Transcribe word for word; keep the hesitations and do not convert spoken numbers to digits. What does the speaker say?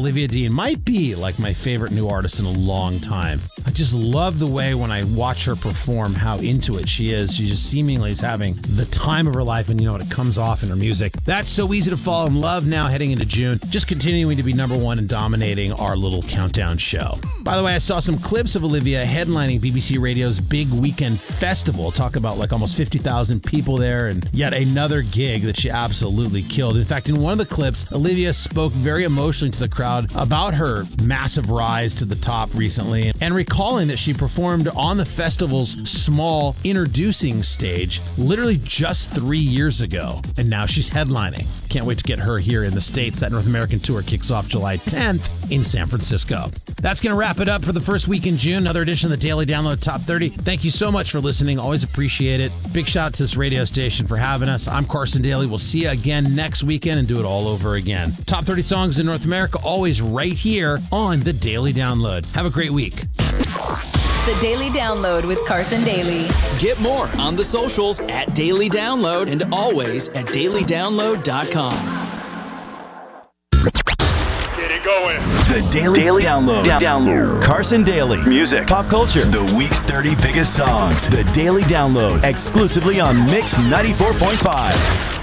Olivia Dean might be like my favorite new artist in a long time. I just love the way when I watch her perform, how into it she is. She just seemingly is having the time of her life, and you know what, it comes off in her music. That's So Easy to Fall in Love now heading into June, just continuing to be number one and dominating our little countdown show. By the way, I saw some clips of Olivia headlining B B C Radio's big weekend festival. Talk about like almost fifty thousand people there, and yet another gig that she absolutely killed. In fact, in one of the clips, Olivia spoke very emotionally to the crowd about her massive rise to the top recently, and recalling that she performed on the festival's small introducing stage literally just three years ago, and now she's headlining. Can't wait to get her here in the States. That North American tour kicks off July tenth in San Francisco. That's going to wrap it up for the first week in June. Another edition of the Daily Download Top thirty. Thank you so much for listening. Always appreciate it. Big shout out to this radio station for having us. I'm Carson Daly. We'll see you again next weekend and do it all over again. Top thirty songs in North America, always right here on the Daily Download. Have a great week. The Daily Download with Carson Daly. Get more on the socials at Daily Download and always at daily download dot com. Get it going. The Daily, Daily Download. Download. Carson Daly. Music. Pop culture. The week's thirty biggest songs. The Daily Download. Exclusively on Mix ninety-four point five.